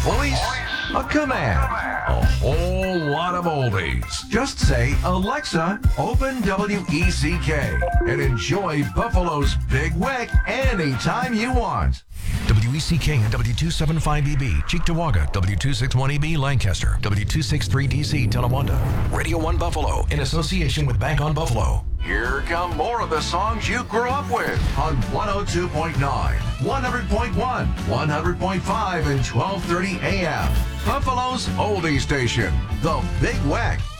voice, a command, a whole lot of oldies. Just say, Alexa, open WECK and enjoy Buffalo's Big Weck anytime you want. WECK and W275EB, Cheektowaga, W261EB, Lancaster, W263DC, Tonawanda. Radio 1 Buffalo, in association with Bank on Buffalo. Here come more of the songs you grew up with on 102.9, 100.1, 100.5, and 1230 AM. Buffalo's oldie station, the Big Weck.